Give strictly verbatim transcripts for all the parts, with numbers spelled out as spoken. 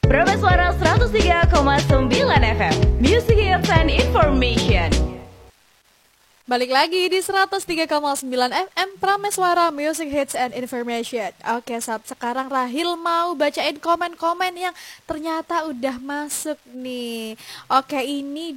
Prameswara seratus tiga koma sembilan F M, Music Hits and Information. Balik lagi di seratus tiga koma sembilan F M Prameswara Music Hits and Information. Oke Sob, sekarang Rahil mau bacain komen-komen yang ternyata udah masuk nih. Oke, ini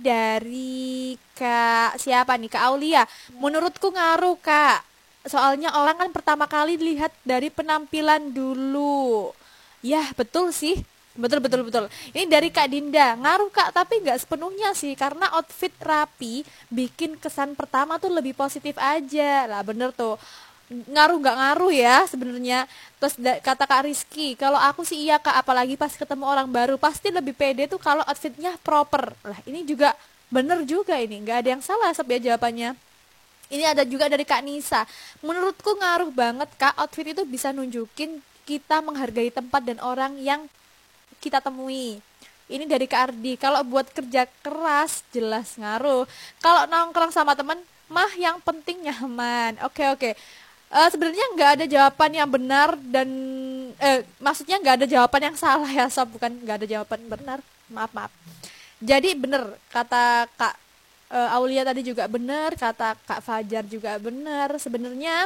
dari Kak siapa nih? Kak Aulia. Menurutku ngaruh Kak, soalnya orang kan pertama kali lihat dari penampilan dulu. Yah betul sih. Betul betul betul. Ini dari Kak Dinda, ngaruh Kak, tapi nggak sepenuhnya sih, karena outfit rapi bikin kesan pertama tuh lebih positif aja. Lah bener tuh, ngaruh nggak ngaruh ya sebenarnya. Terus da- kata Kak Rizky, kalau aku sih iya Kak, apalagi pas ketemu orang baru pasti lebih pede tuh kalau outfitnya proper. Lah ini juga bener juga, ini nggak ada yang salah Sob ya jawabannya. Ini ada juga dari Kak Nisa, menurutku ngaruh banget Kak, outfit itu bisa nunjukin kita menghargai tempat dan orang yang kita temui. Ini dari Kak Ardi, kalau buat kerja keras jelas ngaruh. Kalau nongkrong sama teman mah yang penting nyaman. Oke oke. Uh, sebenarnya nggak ada jawaban yang benar dan eh, maksudnya nggak ada jawaban yang salah ya Sob, bukan nggak ada jawaban benar. Maaf maaf. Jadi bener kata Kak uh, Aulia tadi juga bener, kata Kak Fajar juga bener. Sebenarnya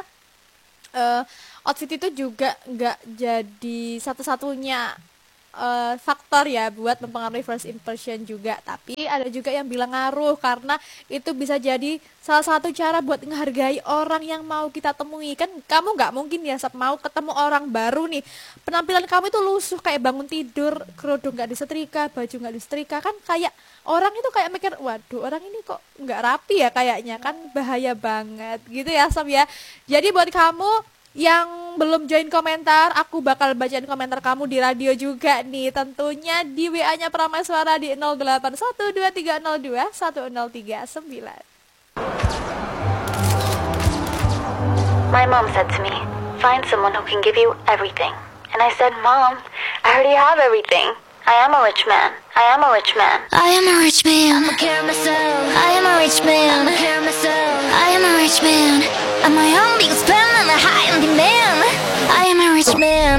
uh, outfit itu juga nggak jadi satu-satunya Uh, faktor ya buat mempengaruhi first impression juga, tapi ada juga yang bilang ngaruh karena itu bisa jadi salah satu cara buat menghargai orang yang mau kita temui. Kan kamu nggak mungkin ya Sob mau ketemu orang baru nih, penampilan kamu itu lusuh kayak bangun tidur, kerudung nggak disetrika, baju nggak disetrika, kan kayak orang itu kayak mikir, waduh orang ini kok nggak rapi ya kayaknya, kan bahaya banget gitu ya Sob ya. Jadi buat kamu yang belum join komentar, aku bakal bacain komentar kamu di radio juga nih, tentunya di W A-nya Prameswara di nol delapan satu dua tiga nol dua satu nol tiga sembilan. My mom said to me, find someone who can give you everything. And I said, Mom, I already have everything. I am a rich man. I am a rich man. I am a rich man. I'ma care myself. I am a rich man. I'ma care myself. I am a rich man. I'm my own biggest fan and a high on demand. I am a rich man.